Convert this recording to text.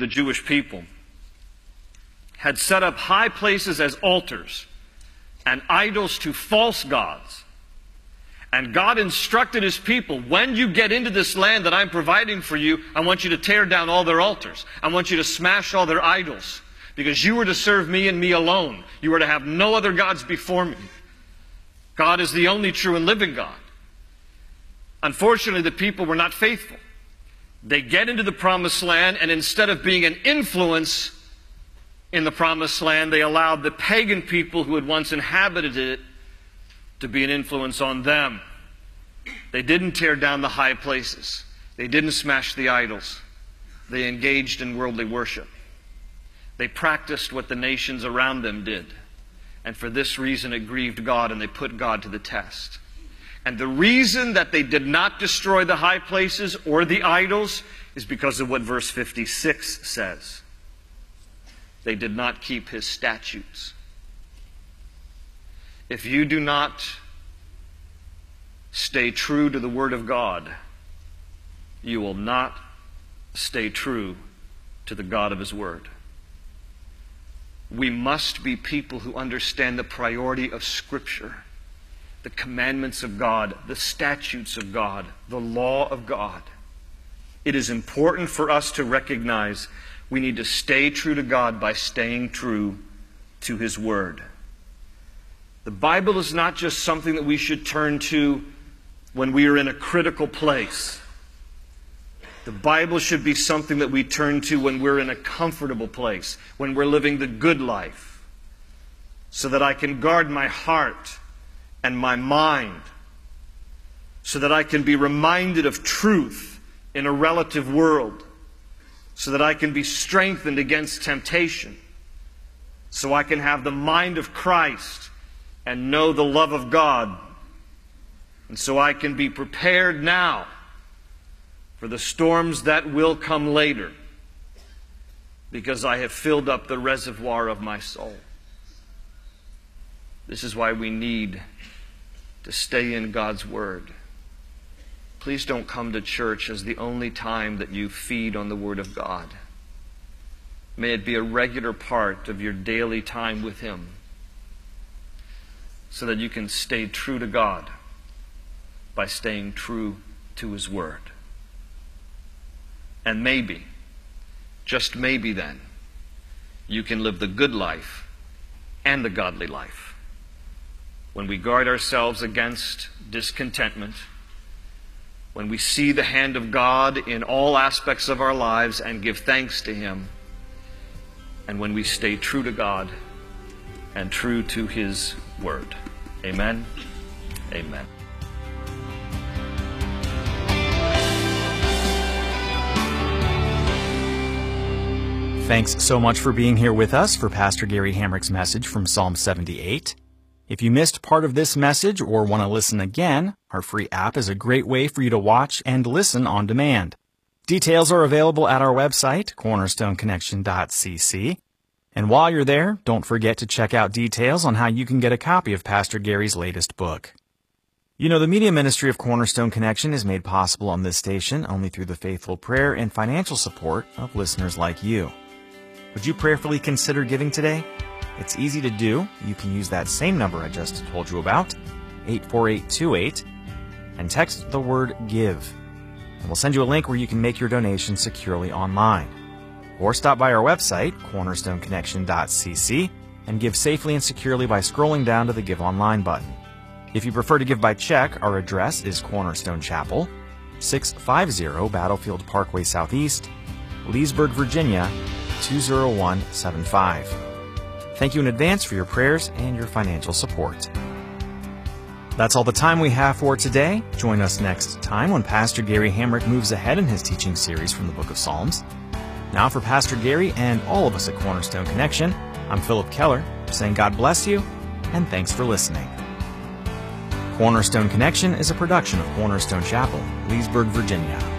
the Jewish people, had set up high places as altars and idols to false gods. And God instructed His people, when you get into this land that I'm providing for you, I want you to tear down all their altars. I want you to smash all their idols. Because you were to serve me and me alone. You were to have no other gods before me. God is the only true and living God. Unfortunately, the people were not faithful. They get into the promised land, and instead of being an influence in the promised land, they allowed the pagan people who had once inhabited it to be an influence on them. They didn't tear down the high places. They didn't smash the idols. They engaged in worldly worship. They practiced what the nations around them did. And for this reason it grieved God, and they put God to the test. And the reason that they did not destroy the high places or the idols is because of what verse 56 says. They did not keep His statutes. If you do not stay true to the Word of God, you will not stay true to the God of His Word. We must be people who understand the priority of Scripture, the commandments of God, the statutes of God, the law of God. It is important for us to recognize we need to stay true to God by staying true to His Word. The Bible is not just something that we should turn to when we are in a critical place. The Bible should be something that we turn to when we're in a comfortable place, when we're living the good life, so that I can guard my heart and my mind, so that I can be reminded of truth in a relative world, so that I can be strengthened against temptation, so I can have the mind of Christ and know the love of God, and so I can be prepared now for the storms that will come later, because I have filled up the reservoir of my soul. This is why we need to stay in God's Word. Please don't come to church as the only time that you feed on the Word of God. May it be a regular part of your daily time with Him, so that you can stay true to God by staying true to His Word. And maybe, just maybe then, you can live the good life and the godly life. When we guard ourselves against discontentment, when we see the hand of God in all aspects of our lives and give thanks to Him, and when we stay true to God and true to His Word. Amen. Amen. Thanks so much for being here with us for Pastor Gary Hamrick's message from Psalm 78. If you missed part of this message or want to listen again, our free app is a great way for you to watch and listen on demand. Details are available at our website, cornerstoneconnection.cc. And while you're there, don't forget to check out details on how you can get a copy of Pastor Gary's latest book. You know, the media ministry of Cornerstone Connection is made possible on this station only through the faithful prayer and financial support of listeners like you. Would you prayerfully consider giving today? It's easy to do. You can use that same number I just told you about, 84828, and text the word GIVE. And we'll send you a link where you can make your donation securely online. Or stop by our website, cornerstoneconnection.cc, and give safely and securely by scrolling down to the Give Online button. If you prefer to give by check, our address is Cornerstone Chapel, 650 Battlefield Parkway Southeast, Leesburg, Virginia, 20175. Thank you in advance for your prayers and your financial support. That's all the time we have for today. Join us next time when Pastor Gary Hamrick moves ahead in his teaching series from the Book of Psalms. Now for Pastor Gary and all of us at Cornerstone Connection, I'm Philip Keller, saying God bless you, and thanks for listening. Cornerstone Connection is a production of Cornerstone Chapel, Leesburg, Virginia.